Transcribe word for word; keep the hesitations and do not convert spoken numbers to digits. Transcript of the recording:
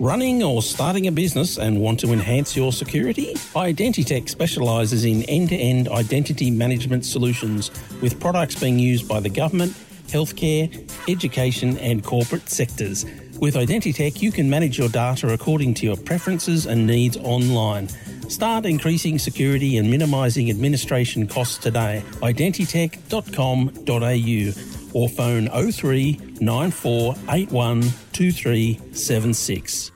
Running or starting a business and want to enhance your security? Identitech specialises in end-to-end identity management solutions with products being used by the government, healthcare, education and corporate sectors. With Identitech, you can manage your data according to your preferences and needs online. Start increasing security and minimising administration costs today. identitech dot com dot a u or phone oh three nine four eight one two three seven six.